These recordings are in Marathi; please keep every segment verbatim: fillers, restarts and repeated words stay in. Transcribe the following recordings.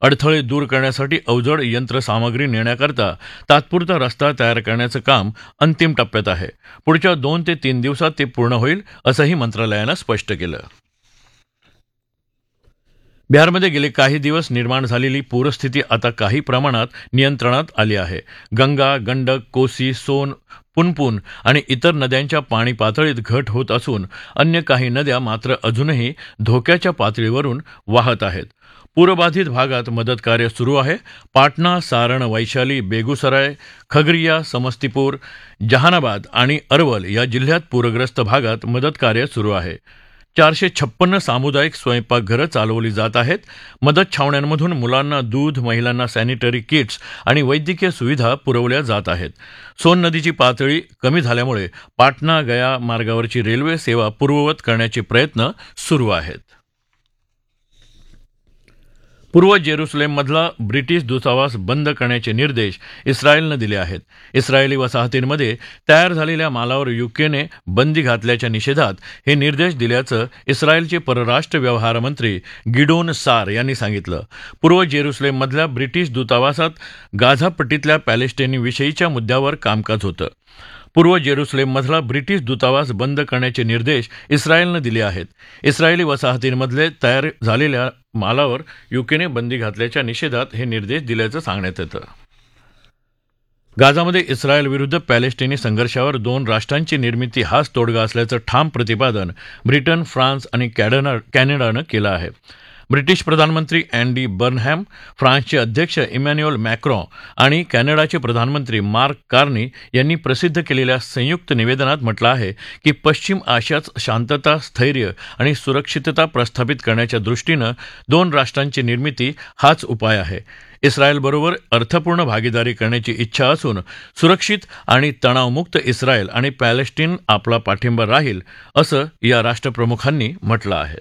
अडथळे दूर करण्यासाठी अवजड यंत्रसामग्री नेण्याकरता तात्पुरता रस्ता तयार करण्याचं काम अंतिम टप्प्यात आहे. पुढच्या दोन ते तीन दिवसात ते पूर्ण होईल असंही मंत्रालयानं स्पष्ट केलं. बिहारमध्ये गेले काही दिवस निर्माण झालेली पूरस्थिती आता काही प्रमाणात नियंत्रणात आली आहे. गंगा, गंडक, कोसी, सोन, पुनपुन आणि इतर नद्यांच्या पाणी पातळीत घट होत असून अन्य काही नद्या मात्र अजूनही धोक्याच्या पातळीवरून वाहत आहेत. पूरबाधित भागात मदतकार्य सुरू आहे. पाटणा, सारण, वैशाली, बेगुसराय, खगरिया, समस्तीपूर, जहानाबाद आणि अरवल या जिल्ह्यात पूरग्रस्त भागात मदतकार्य सुरू आहे. चारशे छप्पन्न सामुदायिक स्वयंपाकघरं चालवली जात आहेत. मदत छावण्यांमधून मुलांना दूध, महिलांना सॅनिटरी किट्स आणि वैद्यकीय सुविधा पुरवल्या जात आहेत. सोन नदीची पातळी कमी झाल्यामुळे पाटणा गया मार्गावरची रेल्वे सेवा पूर्ववत करण्याचे प्रयत्न सुरू आहेत. पूर्व जेरुसलेममधला ब्रिटिश दूतावास बंद करण्याचे निर्देश इस्रायलनं दिले आहेत. इस्रायली वसाहतींमध्ये तयार झालेल्या मालावर युकेने बंदी घातल्याच्या निषेधात हे निर्देश दिल्याचं इस्रायलचे परराष्ट्र व्यवहार मंत्री गिडोन सार यांनी सांगितलं. पूर्व जेरुसलेममधल्या ब्रिटिश दूतावासात गाझापट्टीतल्या पॅलेस्टाईनविषयीच्या मुद्द्यावर कामकाज होतं. पूर्व जेरुसलेममधला ब्रिटिश दूतावास बंद करण्याचे निर्देश इस्रायलनं दिले आहेत. इस्रायली वसाहतींमधले तयार झालेल्या मालावर युकेने बंदी घातल्याच्या निषेधात हे निर्देश दिल्याचं सांगण्यात येतं. गाझामध्ये इस्रायल विरुद्ध पॅलेस्टिनी संघर्षावर दोन राष्ट्रांची निर्मिती हाच तोडगा असल्याचं ठाम प्रतिपादन ब्रिटन, फ्रान्स आणि कॅनडानं केलं आहे. ब्रिटिश प्रधानमंत्री अँडी बर्नहॅम, फ्रान्सचे अध्यक्ष इमॅन्युएल मॅक्रॉन आणि कॅनडाचे प्रधानमंत्री मार्क कार्नी यांनी प्रसिद्ध केलेल्या संयुक्त निवेदनात म्हटलं आहे की पश्चिम आशियात शांतता, स्थैर्य आणि सुरक्षितता प्रस्थापित करण्याच्या दृष्टीनं दोन राष्ट्रांची निर्मिती हाच उपाय आहे. इस्रायलबरोबर अर्थपूर्ण भागीदारी करण्याची इच्छा असून सुरक्षित आणि तणावमुक्त इस्रायल आणि पॅलेस्टाईन आपला पाठिंबा राहील असं या राष्ट्रप्रमुखांनी म्हटलं आहे.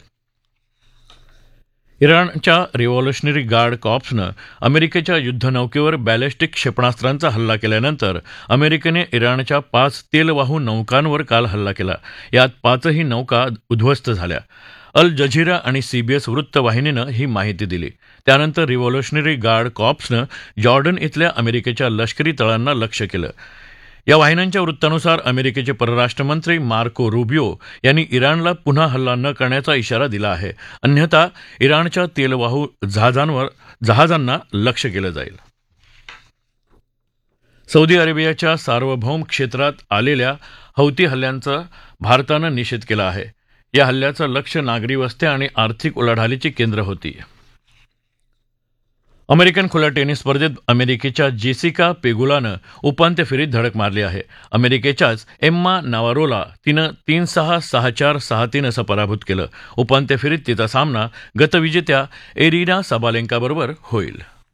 इराणच्या रिव्हॉल्युशनरी गार्ड कॉर्प्सनं अमेरिकेच्या युद्धनौकेवर बॅलिस्टिक क्षेपणास्त्रांचा हल्ला केल्यानंतर अमेरिकेने इराणच्या पाच तेलवाहू नौकांवर काल हल्ला केला. यात पाचही नौका उद्ध्वस्त झाल्या. अल जझीरा आणि सीबीएस वृत्तवाहिनीनं ही माहिती दिली. त्यानंतर रिव्हॉल्युशनरी गार्ड कॉर्प्सनं जॉर्डन इथल्या अमेरिकेच्या लष्करी तळांना लक्ष्य केलं. या वाहिन्यांच्या वृत्तानुसार अमेरिकेचे परराष्ट्रमंत्री मार्को रुबियो यांनी इराणला पुन्हा हल्ला न करण्याचा इशारा दिला आहे. अन्यथा इराणच्या तेलवाहू जहाजांवर जहाजांना लक्ष्य केलं जाईल. सौदी अरेबियाच्या सार्वभौम क्षेत्रात आलेल्या हौती हल्ल्यांचा भारतानं निषेध केला आहे. या हल्ल्याचं लक्ष्य नागरी वस्त्या आणि आर्थिक उलाढालीची केंद्र होती. अमेरिकन खुल्या टेनिस स्पर्धेत अमेरिकेच्या जेसिका पेगुलानं उपांत्य फेरीत धडक मारली आहे. अमेरिकेच्याच एम्मा नावारोला तिनं तीन सहा, सहा चार, सहा तीन असं पराभूत केलं. उपांत्य फेरीत तिचा सामना गतविजेत्या एरिना साबालेंकाबरोबर होईल.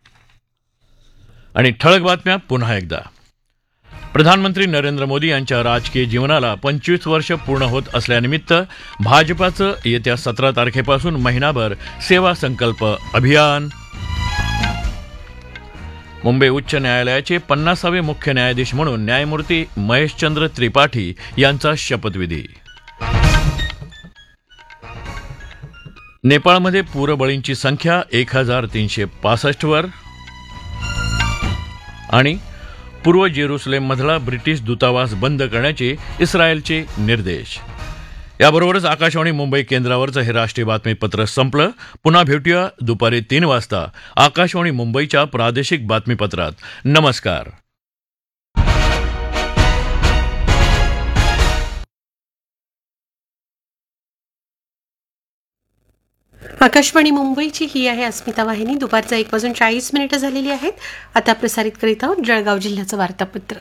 आणि ठळक बातम्या पुन्हा एकदा. प्रधानमंत्री नरेंद्र मोदी यांच्या राजकीय जीवनाला पंचवीस वर्ष पूर्ण होत असल्यानिमित्त भाजपाचं येत्या सतरा तारखेपासून महिनाभर सेवा संकल्प अभियान. मुंबई उच्च न्यायालयाचे पन्नासावे मुख्य न्यायाधीश म्हणून न्यायमूर्ती महेशचंद्र त्रिपाठी यांचा शपथविधी. नेपाळमध्ये पूरबळींची संख्या एक हजार तीनशे पासष्टवर. आणि पूर्व जेरुसलेममधला ब्रिटिश दूतावास बंद करण्याचे इस्रायलचे निर्देश. याबरोबरच आकाशवाणी मुंबई केंद्रावरचं हे राष्ट्रीय बातमीपत्र संपलं. पुन्हा भेटूया दुपारी तीन वाजता आकाशवाणी मुंबईच्या प्रादेशिक बातमीपत्रात. नमस्कार. आकाशवाणी मुंबईची ही आहे अस्मिता वाहिनी. दुपारचा एक वाजून चाळीस मिनिटं झालेली आहेत. आता प्रसारित करीत आहोत जळगाव जिल्ह्याचं वार्तापत्र.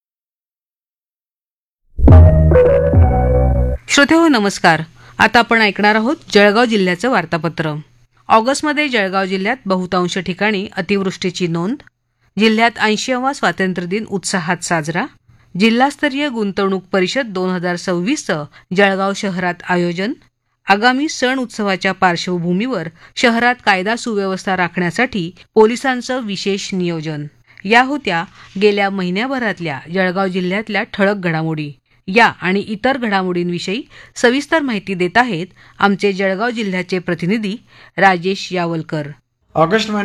श्रोतेहो नमस्कार. आता आपण ऐकणार आहोत जळगाव जिल्ह्याचं वार्तापत्र. ऑगस्टमध्ये जळगाव जिल्ह्यात बहुतांश ठिकाणी अतिवृष्टीची नोंद. जिल्ह्यात ऐंशीवा स्वातंत्र्य दिन उत्साहात साजरा. जिल्हास्तरीय गुंतवणूक परिषद दोन हजार सव्वीसचं जळगाव शहरात आयोजन. आगामी सण उत्सवाच्या पार्श्वभूमीवर शहरात कायदा सुव्यवस्था राखण्यासाठी पोलिसांचं विशेष नियोजन. या होत्या गेल्या महिन्याभरातल्या जळगाव जिल्ह्यातल्या ठळक घडामोडी. या आणि इतर घडामोडींविषयी सविस्तर माहिती देत आहेत आमचे जळगाव जिल्ह्याचे प्रतिनिधी राजेश यावलकर. ऑगस्ट